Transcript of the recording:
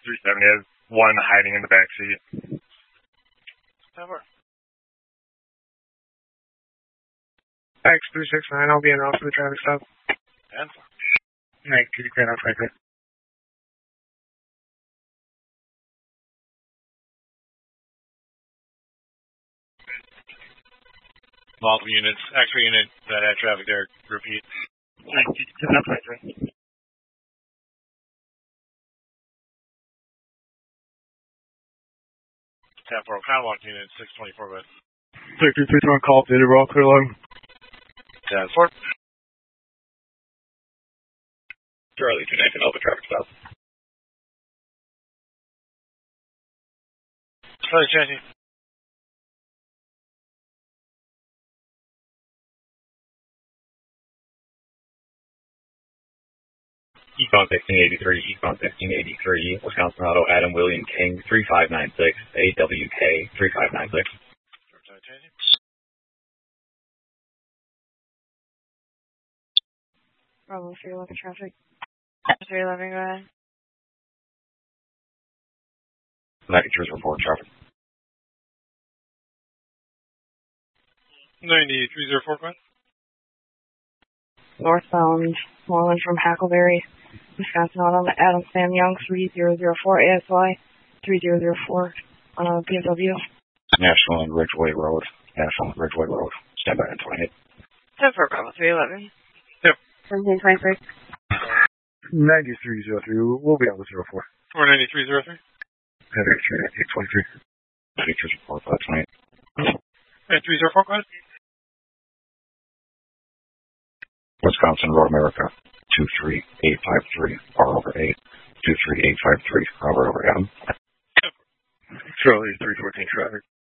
370 has one hiding in the back seat. X369, I'll be in route for the traffic stop. 10-4. Alright, could you clear out Franklin? Multiple units, X-ray unit that had traffic there, repeat. 10-4. 10-4, Conwalk unit, 624 bed. Victor 3-1, call updated, we're all clear line. 10-4. Charlie 219, Alpha traffic stop. Charlie changing. Econ 1683, Econ 1683, Wisconsin Auto, Adam William King, 3596, AWK 3596. Bravo 311 traffic. 311, go ahead. Magnitudes report traffic. 9304, go ahead. Northbound, Moreland from Hackleberry, Wisconsin Auto, Adam Sam Young, 3004 ASY, 3004 BMW. National and Ridgeway Road, National and Ridgeway Road, stand by on 28. 10-4, Bravo 311. Yep. 1723. 9303, we'll be on the 04. 49303. 823. Magnitudes report 528. 9304, go ahead. Wisconsin Road America, 23853, R over 8, 23853, R over Adam. Charlie 314 traffic.